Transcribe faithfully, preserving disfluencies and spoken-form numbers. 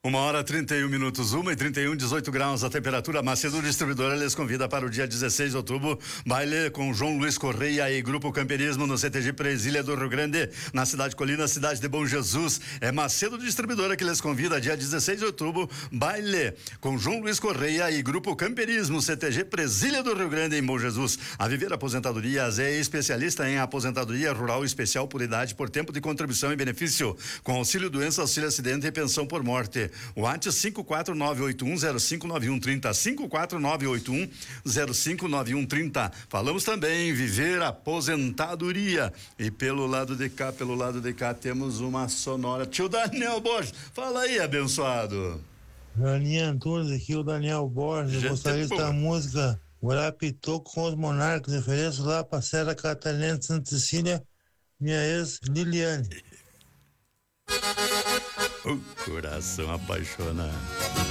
Uma hora trinta e um minutos, uma e trinta e um, dezoito graus a temperatura. Macedo Distribuidora lhes convida para o dia dezesseis de outubro, baile com João Luiz Correia e Grupo Camperismo no C T G Presília do Rio Grande, na cidade Colina, cidade de Bom Jesus. É Macedo Distribuidora que lhes convida dia dezesseis de outubro, baile com João Luiz Correia e Grupo Camperismo, C T G Presília do Rio Grande, em Bom Jesus. A Viver Aposentadorias é especialista em aposentadoria rural especial por idade, por tempo de contribuição e benefício, com auxílio doença, auxílio acidente e pensão por morte. O WhatsApp cinco quatro nove oito um zero cinco nove um três zero, cinco quatro nove oito um zero cinco nove um três zero. Falamos também em Viver Aposentadoria. E pelo lado de cá, pelo lado de cá temos uma sonora. Tio Daniel Borges, fala aí, abençoado. Raninha Antunes, aqui o Daniel Borges. Eu gostaria de a música Guarapitoco com os Monarcas, referência lá para Serra Catarina de Santa Cecília, minha ex Liliane. O coração apaixonado.